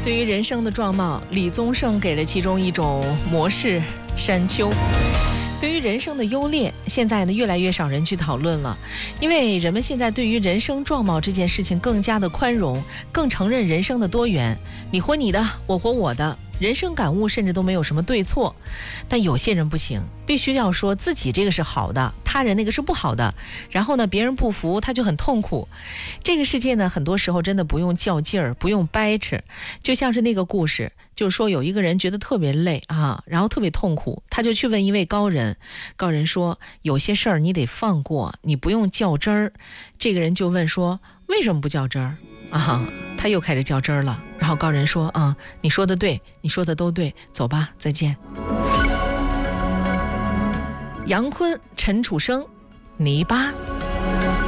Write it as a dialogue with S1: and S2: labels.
S1: 对于人生的状貌，李宗盛给了其中一种模式——山丘。对于人生的优劣，现在呢越来越少人去讨论了，因为人们现在对于人生状貌这件事情更加的宽容，更承认人生的多元，你活你的，我活我的，人生感悟甚至都没有什么对错。但有些人不行，必须要说自己这个是好的，他人那个是不好的，然后呢别人不服他就很痛苦。这个世界呢很多时候真的不用较劲儿，不用掰扯，就像是那个故事，就是说有一个人觉得特别累啊，然后特别痛苦，他就去问一位高人，高人说有些事儿你得放过，你不用较真儿。这个人就问说为什么不较真儿啊？他又开始较真儿了。然后高人说你说的对，你说的都对，走吧，再见。杨坤、陈楚生，泥巴。